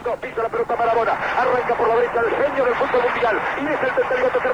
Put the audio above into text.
pisa la pelota Maradona, arranca por la derecha el genio del fútbol mundial, y es el candidato